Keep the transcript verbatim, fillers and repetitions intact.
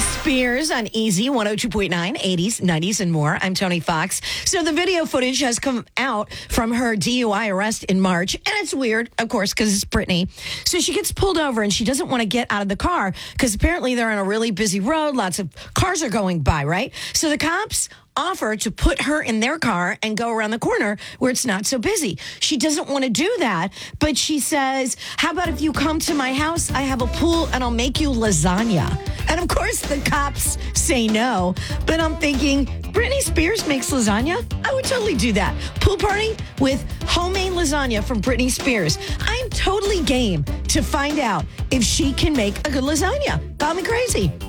Spears on Easy one oh two point nine, eighties, nineties, and more. I'm Tony Fox. So the video footage has come out from her D U I arrest in March, and it's weird, of course, because it's Britney. So she gets pulled over, and she doesn't want to get out of the car because apparently they're on a really busy road. Lots of cars are going by, right? So the cops offer to put her in their car and go around the corner where it's not so busy. She doesn't want to do that, but she says, how about if you come to my house? I have a pool and I'll make you lasagna. And of course, the cops say no. But I'm thinking, Britney Spears makes lasagna? I would totally do that. Pool party with homemade lasagna from Britney Spears. I'm totally game to find out if she can make a good lasagna. Call me crazy.